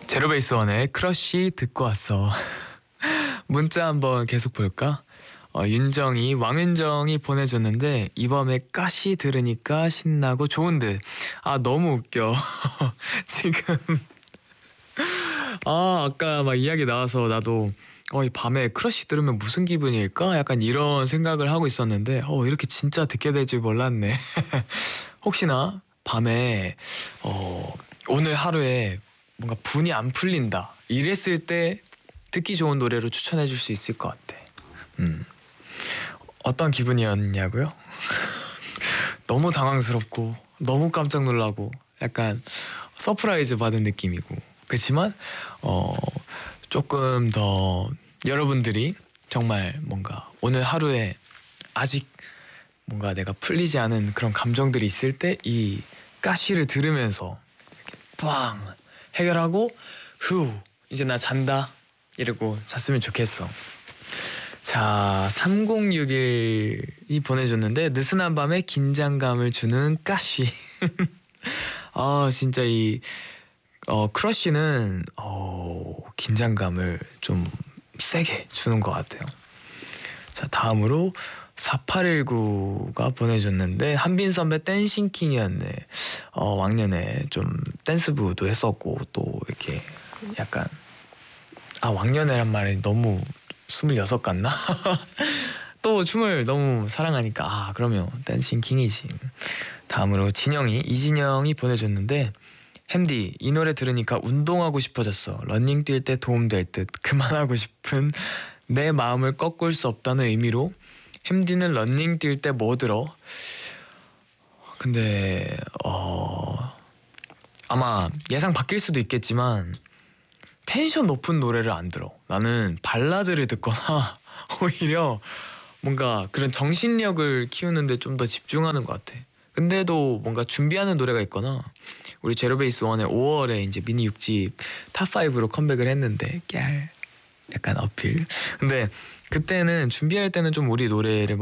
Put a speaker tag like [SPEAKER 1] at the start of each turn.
[SPEAKER 1] 제로베이스원의 크러쉬 듣고 왔어. 문자 한번 계속 볼까? 윤정이 왕윤정이 보내줬는데 이 밤에 까시 들으니까 신나고 좋은 듯. 아 너무 웃겨. 지금 아까 막 이야기 나와서 나도 이 밤에 크러쉬 들으면 무슨 기분일까? 약간 이런 생각을 하고 있었는데 이렇게 진짜 듣게 될 줄 몰랐네. 혹시나 밤에 오늘 하루에 뭔가 분이 안 풀린다 이랬을 때 듣기 좋은 노래로 추천해 줄 수 있을 것 같아. 어떤 기분이었냐고요? 너무 당황스럽고 너무 깜짝 놀라고 약간 서프라이즈 받은 느낌이고, 그렇지만 조금 더 여러분들이 정말 뭔가 오늘 하루에 아직 뭔가 내가 풀리지 않은 그런 감정들이 있을 때 이 까시를 들으면서 빵 해결하고 후 이제 나 잔다 이러고 잤으면 좋겠어. 자, 3061이 보내줬는데 느슨한 밤에 긴장감을 주는 까시. 진짜 이 크러쉬는 긴장감을 좀 세게 주는 것 같아요. 자, 다음으로 4819가 보내줬는데 한빈 선배 댄싱킹이었네. 왕년에 좀 댄스부도 했었고 또 이렇게 약간 왕년에란 말이 너무 26 같나? 또 춤을 너무 사랑하니까 그러면 댄싱킹이지. 다음으로 이진영이 보내줬는데 햄디 이 노래 들으니까 운동하고 싶어졌어. 러닝 뛸 때 도움될 듯. 그만하고 싶은 내 마음을 꺾을 수 없다는 의미로 햄디는 러닝 뛸 때 뭐 들어? 근데 아마 예상 바뀔 수도 있겠지만 텐션 높은 노래를 안 들어. 나는 발라드를 듣거나 오히려 뭔가 그런 정신력을 키우는데 좀 더 집중하는 것 같아. 근데도 뭔가 준비하는 노래가 있거나 우리 제로베이스원의 5월에 이제 미니 6집 탑5로 컴백을 했는데 약간 어필. 근데 그때는 준비할 때는 좀 우리 노래를